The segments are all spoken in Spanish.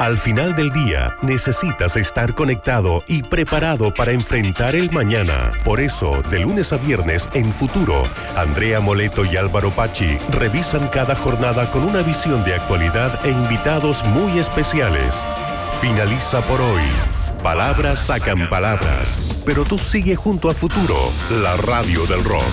Al final del día, necesitas estar conectado y preparado para enfrentar el mañana. Por eso, de lunes a viernes en Futuro, Andrea Moleto y Álvaro Pachi revisan cada jornada con una visión de actualidad e invitados muy especiales. Finaliza por hoy. Palabras sacan palabras, pero tú sigue junto a Futuro, la radio del rock.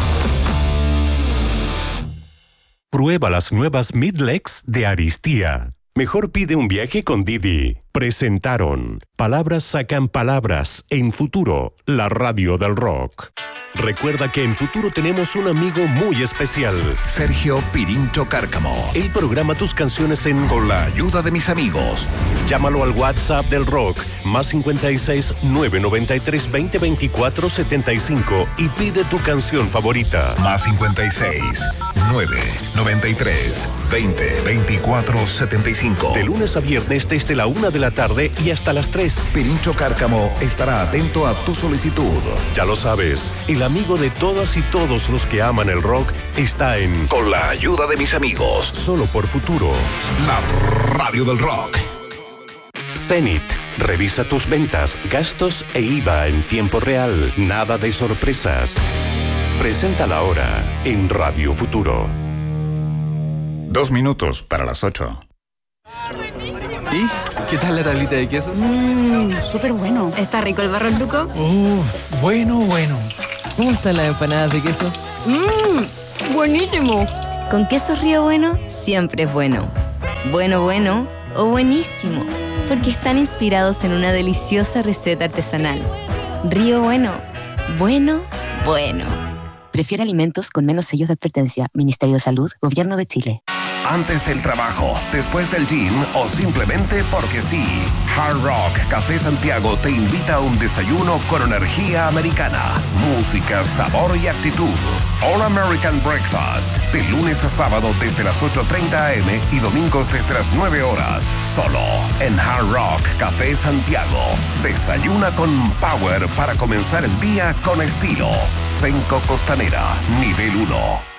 Prueba las nuevas Midlex de Aristia. Mejor pide un viaje con Didi. Presentaron Palabras sacan palabras en Futuro, la radio del rock. Recuerda que en Futuro tenemos un amigo muy especial. Sergio Pirincho Cárcamo. Él programa tus canciones Con la ayuda de mis amigos. Llámalo al WhatsApp del rock, más 56 993 20 24 75 y pide tu canción favorita. Más 56 993 20 24 75. De lunes a viernes desde la 1 de la tarde y hasta las 3. Pirincho Cárcamo estará atento a tu solicitud. Ya lo sabes, el amigo de todas y todos los que aman el rock está en Con la ayuda de mis amigos. Solo por Futuro, la radio del rock. Zenith. Revisa tus ventas, gastos e IVA en tiempo real. Nada de sorpresas. Presenta la hora en Radio Futuro. 2 minutos para las 8. ¿Y qué tal la tablita de quesos? Súper bueno. ¿Está rico el Barros Luco? Bueno. ¿Cómo están las empanadas de queso? Buenísimo. Con queso Río Bueno, siempre es bueno. Bueno o buenísimo, porque están inspirados en una deliciosa receta artesanal. Río Bueno. Bueno. Prefiere alimentos con menos sellos de advertencia. Ministerio de Salud, Gobierno de Chile. Antes del trabajo, después del gym o simplemente porque sí. Hard Rock Café Santiago te invita a un desayuno con energía americana, música, sabor y actitud. All American Breakfast, de lunes a sábado desde las 8:30 a.m. y domingos desde las 9 horas. Solo en Hard Rock Café Santiago. Desayuna con power para comenzar el día con estilo. Senco Costanera, nivel 1.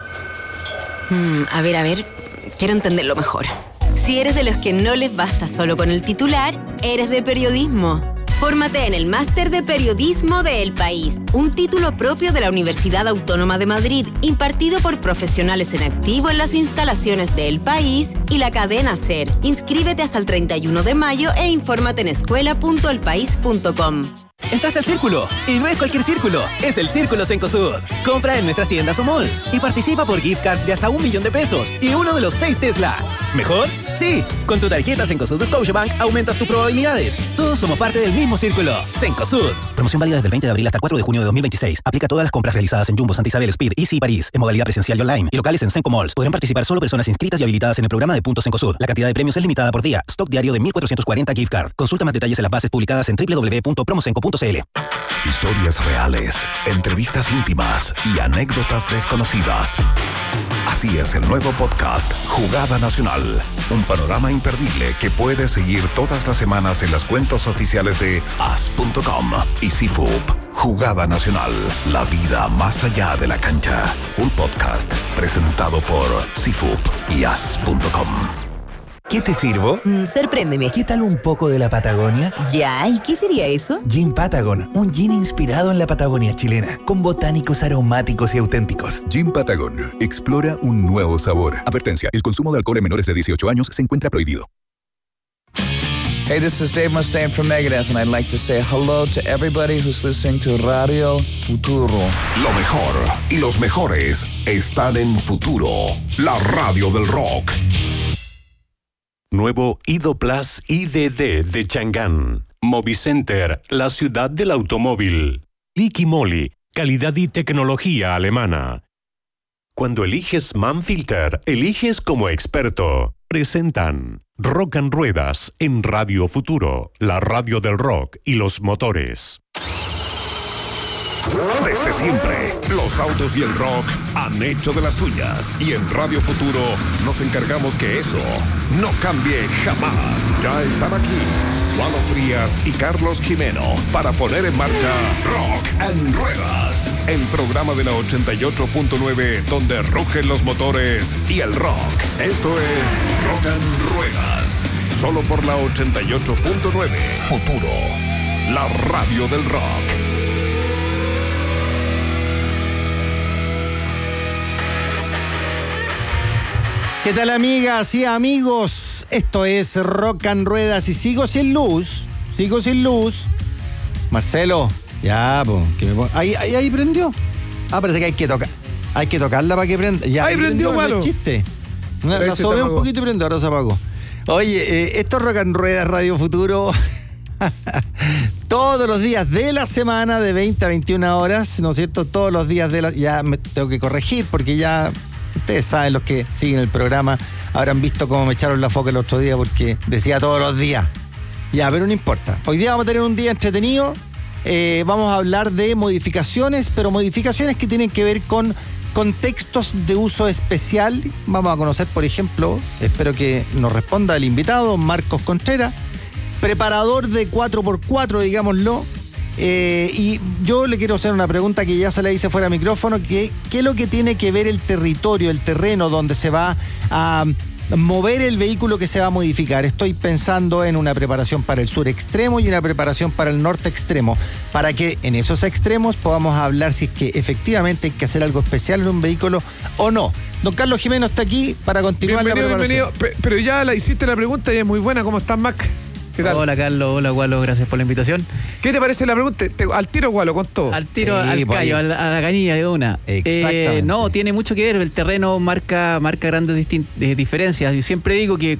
A ver, quiero entenderlo mejor. Si eres de los que no les basta solo con el titular, eres de periodismo. Fórmate en el Máster de Periodismo de El País, un título propio de la Universidad Autónoma de Madrid, impartido por profesionales en activo en las instalaciones de El País y la cadena SER. Inscríbete hasta el 31 de mayo e infórmate en escuela.elpaís.com. Entraste al Círculo, y no es cualquier círculo, es el Círculo Cencosud. Compra en nuestras tiendas o malls y participa por gift card de hasta $1 millón y uno de los 6 Tesla. ¿Mejor? Sí, con tu tarjeta Cencosud de Scotiabank aumentas tus probabilidades. Todos somos parte del mismo círculo. Cencosud. Promoción válida desde el 20 de abril hasta el 4 de junio de 2026. Aplica a todas las compras realizadas en Jumbo, Santa Isabel, Speed, Easy y París, en modalidad presencial y online, y locales en Cenco Malls. Podrán participar solo personas inscritas y habilitadas en el programa de Puntos Cencosud. La cantidad de premios es limitada por día. Stock diario de 1.440 gift card. Consulta más detalles en las bases publicadas en www.promocenco.cl. Historias reales, entrevistas íntimas y anécdotas desconocidas. Así es el nuevo podcast Jugada Nacional. Un panorama imperdible que puedes seguir todas las semanas en las cuentas oficiales de as.com y CIFUP. Jugada Nacional, la vida más allá de la cancha. Un podcast presentado por CIFUP y as.com. ¿Qué te sirvo? Sorpréndeme. ¿Qué tal un poco de la Patagonia? Ya, ¿y qué sería eso? Gin Patagon, un gin inspirado en la Patagonia chilena, con botánicos aromáticos y auténticos. Gin Patagon, explora un nuevo sabor. Advertencia, el consumo de alcohol en menores de 18 años se encuentra prohibido. Hey, this is Dave Mustaine from Megadeth, and I'd like to say hello to everybody who's listening to Radio Futuro. Lo mejor y los mejores están en Futuro, la radio del rock. Nuevo Ido Plus IDD de Chang'an. Movicenter, la ciudad del automóvil. Liqui Moly, calidad y tecnología alemana. Cuando eliges Manfilter, eliges como experto. Presentan Rock and Ruedas en Radio Futuro, la radio del rock y los motores. Desde siempre, los autos y el rock han hecho de las suyas. Y en Radio Futuro nos encargamos que eso no cambie jamás. Ya están aquí Lalo Frías y Carlos Jimeno para poner en marcha Rock and Ruedas, el programa de la 88.9 donde rugen los motores y el rock. Esto es Rock and Ruedas. solo por la 88.9. Futuro, la radio del rock. ¿Qué tal, amigas y amigos? Esto es Rock and Ruedas y sigo sin luz. Marcelo, ya, pues. Ahí prendió. Parece que hay que tocarla para que prenda. Ya, ahí prendió, malo. No es chiste. La sobé un poquito y prendió, ahora se apagó. Oye, esto es Rock and Ruedas Radio Futuro. Todos los días de la semana, de 20 a 21 horas, ¿no es cierto? Todos los días ya me tengo que corregir porque ya... Ustedes saben, los que siguen el programa habrán visto cómo me echaron la foca el otro día porque decía todos los días. Ya, pero no importa. Hoy día vamos a tener un día entretenido. Vamos a hablar de modificaciones, pero modificaciones que tienen que ver con contextos de uso especial. Vamos a conocer, por ejemplo, espero que nos responda el invitado, Marcos Contreras, preparador de 4x4, digámoslo. Y yo le quiero hacer una pregunta que ya se la hice fuera de micrófono, ¿qué es lo que tiene que ver el territorio, el terreno donde se va a mover el vehículo que se va a modificar? Estoy pensando en una preparación para el sur extremo y una preparación para el norte extremo, para que en esos extremos podamos hablar si es que efectivamente hay que hacer algo especial en un vehículo o no. Don Carlos Jimeno está aquí para continuar la preparación. Bienvenido, pero ya la hiciste la pregunta y es muy buena. ¿Cómo estás, Mac? ¿Qué tal? Hola, Carlos. Hola, Gualo. Gracias por la invitación. ¿Qué te parece la pregunta? Al tiro, Gualo, con todo. Al tiro, al callo, a la canilla de una. Exactamente. No, tiene mucho que ver. El terreno marca grandes diferencias. Yo siempre digo que